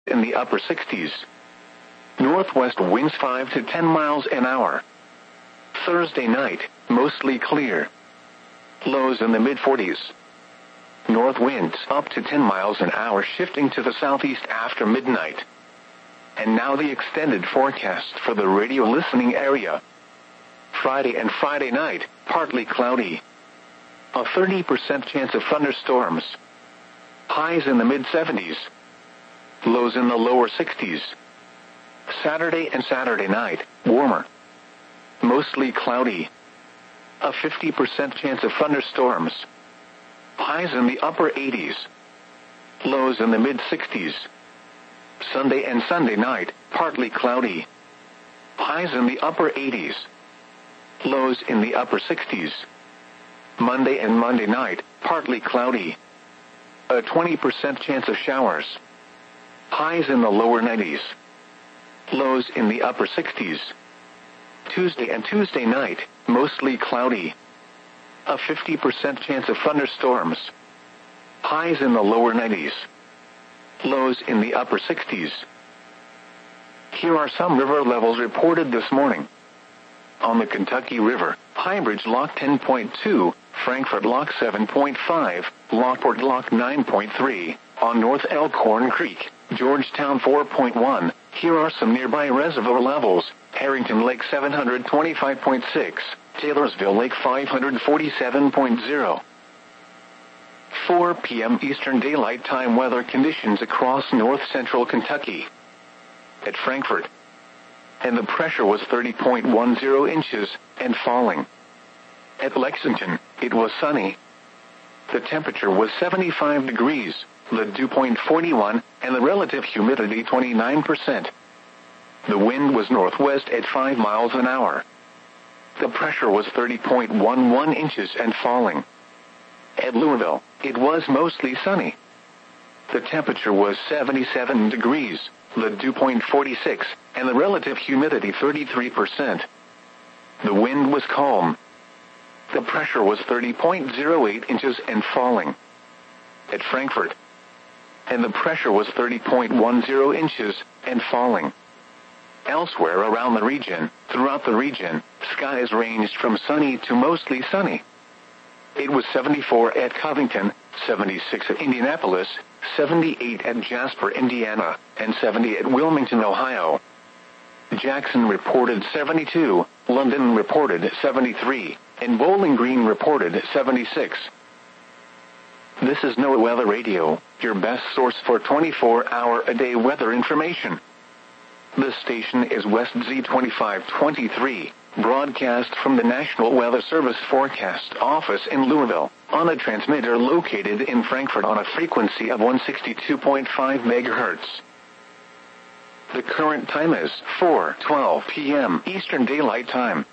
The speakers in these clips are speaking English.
in the upper 60s. Northwest winds 5 to 10 miles an hour. Thursday night, mostly clear. Lows in the mid-40s. North winds up to 10 miles an hour, shifting to the southeast after midnight. And now the extended forecast for the radio listening area. Friday and Friday night, partly cloudy. A 30% chance of thunderstorms. Highs in the mid-70s. Lows in the lower 60s. Saturday and Saturday night, warmer. Mostly cloudy. A 50% chance of thunderstorms. Highs in the upper 80s. Lows in the mid-60s. Sunday and Sunday night, partly cloudy. Highs in the upper 80s. Lows in the upper 60s. Monday and Monday night, partly cloudy. A 20% chance of showers. Highs in the lower 90s. Lows in the upper 60s. Tuesday and Tuesday night, mostly cloudy. A 50% chance of thunderstorms. Highs in the lower 90s. Lows in the upper 60s. Here are some river levels reported this morning. On the Kentucky River, Highbridge Lock 10.2, Frankfort Lock 7.5, Lockport Lock 9.3, on North Elkhorn Creek, Georgetown 4.1. Here are some nearby reservoir levels. Harrington Lake 725.6, Taylorsville Lake 547.0. 4 p.m. Eastern Daylight Time weather conditions across north-central Kentucky. At Frankfort. And the pressure was 30.10 inches, and falling. At Lexington, it was sunny. The temperature was 75 degrees, the dew point 41, and the relative humidity 29%. The wind was northwest at 5 miles an hour. The pressure was 30.11 inches and falling. At Louisville, it was mostly sunny. The temperature was 77 degrees, the dew point 46, and the relative humidity 33%. The wind was calm. The pressure was 30.08 inches and falling. At Frankfort. And the pressure was 30.10 inches and falling. Elsewhere around the region, throughout the region, skies ranged from sunny to mostly sunny. It was 74 at Covington, 76 at Indianapolis, 78 at Jasper, Indiana, and 70 at Wilmington, Ohio. Jackson reported 72, London reported 73, and Bowling Green reported 76. This is NOAA Weather Radio, your best source for 24-hour-a-day weather information. This station is West Z2523, broadcast from the National Weather Service Forecast Office in Louisville, on a transmitter located in Frankfort on a frequency of 162.5 MHz. The current time is 4:12 p.m. Eastern Daylight Time.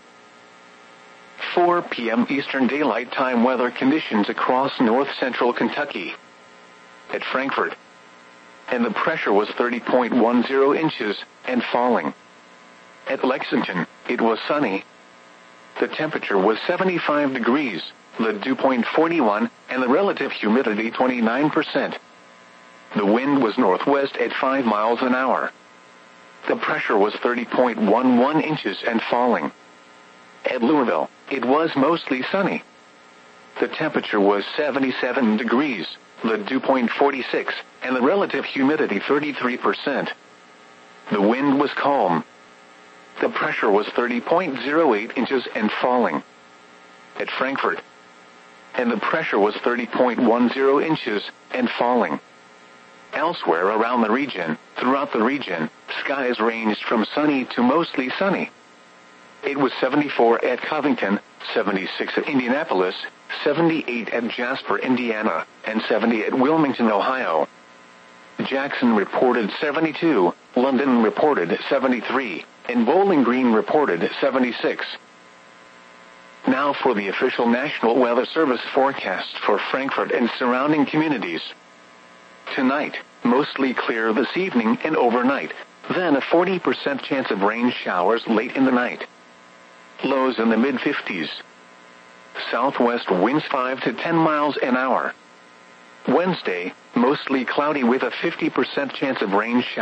4 p.m. Eastern Daylight Time weather conditions across north-central Kentucky. At Frankfort. And the pressure was 30.10 inches and falling. At Lexington, it was sunny. The temperature was 75 degrees, the dew point 41, and the relative humidity 29%. The wind was northwest at 5 miles an hour. The pressure was 30.11 inches and falling. At Louisville, it was mostly sunny. The temperature was 77 degrees, the dew point 46, and the relative humidity 33%. The wind was calm. The pressure was 30.08 inches and falling. At Frankfort. And the pressure was 30.10 inches and falling. Elsewhere around the region, throughout the region, skies ranged from sunny to mostly sunny. It was 74 at Covington, 76 at Indianapolis, 78 at Jasper, Indiana, and 70 at Wilmington, Ohio. Jackson reported 72, London reported 73, and Bowling Green reported 76. Now for the official National Weather Service forecast for Frankfort and surrounding communities. Tonight, mostly clear this evening and overnight, then a 40% chance of rain showers late in the night. Lows in the mid-50s. Southwest winds 5 to 10 miles an hour. Wednesday, mostly cloudy with a 50% chance of rain showers.